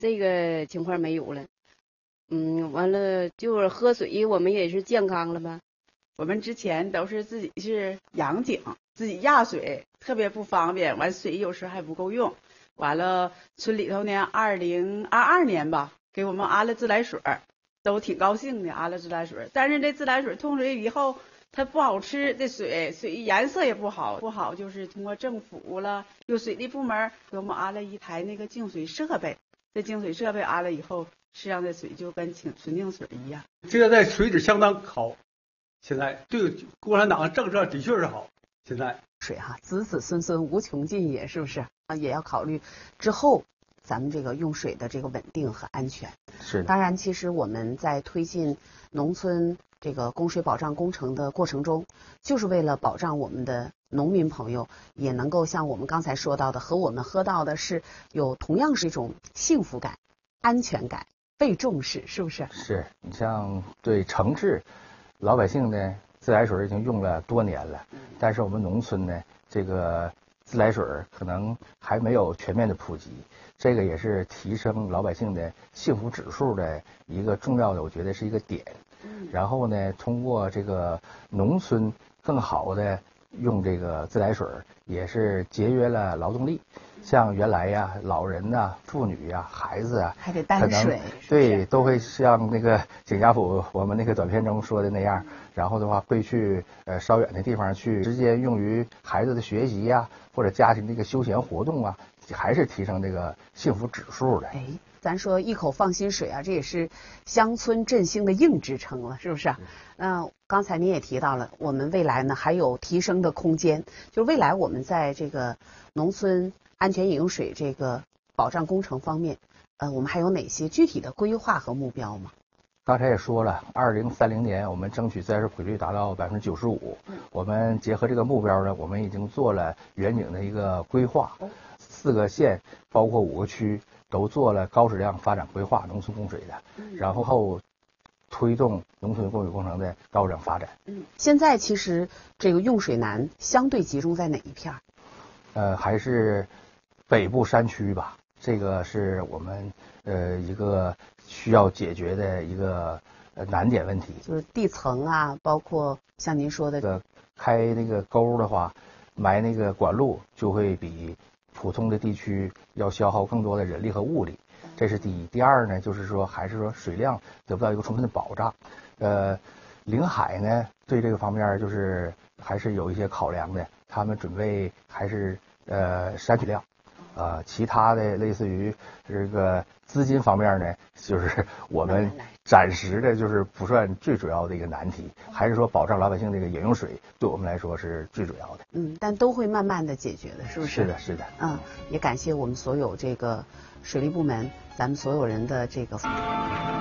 这个情况没有了。完了就是喝水，我们也是健康了吧。 我们之前都是自己是养井，自己压水，特别不方便。完水有时还不够用。完了村里头呢，2022年吧，给我们安了自来水，都挺高兴的，安了自来水。但是这自来水通水以后，它不好吃，这水颜色也不好，就是通过政府了，有水利部门给我们安了一台那个净水设备。这净水设备安了以后，实际上这水就跟纯净水一样。 这个在水质相当好。现在对共产党的政策的确是好。现在水子子孙孙无穷尽也，是不是啊？也要考虑之后咱们这个用水的这个稳定和安全。 是。 当然，其实我们在推进农村这个供水保障工程的过程中，就是为了保障我们的农民朋友也能够像我们刚才说到的，和我们喝到的是有同样是一种幸福感、安全感、被重视，是不是？ 是。你像对城市老百姓呢，自来水已经用了多年了，但是我们农村呢，这个自来水可能还没有全面的普及，这个也是提升老百姓的幸福指数的一个重要的，我觉得是一个点。然后呢，通过这个农村更好的用这个自来水，也是节约了劳动力。像原来呀，老人呐、妇女呀、孩子啊， 还得担水， 对，都会像那个景家谱我们那个短片中说的那样，然后的话会去稍远的地方去，直接用于孩子的学习呀，或者家庭这个休闲活动啊，还是提升这个幸福指数的。 咱说一口放心水啊，这也是乡村振兴的硬支撑了，是不是？刚才您也提到了，我们未来呢还有提升的空间，就未来我们在这个农村安全饮用水这个保障工程方面，我们还有哪些具体的规划和目标吗？ 刚才也说了，2030年我们争取自来水普及率达到95%。我们结合这个目标呢，我们已经做了远景的一个规划，4个县包括5个区都做了高质量发展规划，农村供水的，然后推动农村供水工程的高质量发展。 现在其实这个用水难相对集中在哪一片？ 还是北部山区吧，这个是我们一个需要解决的一个难点问题。 就是地层啊，包括像您说的开那个沟的话，埋那个管路就会比普通的地区要消耗更多的人力和物力，这是第一。第二呢，就是说还是说水量得不到一个充分的保障。领海呢，对这个方面就是还是有一些考量的，他们准备还是删取量。其他的类似于这个资金方面呢，就是我们暂时的就是不算最主要的一个难题，还是说保障老百姓这个饮用水对我们来说是最主要的。 但都会慢慢的解决的，是不是？ 是的，是的。 也感谢我们所有这个水利部门，咱们所有人的这个。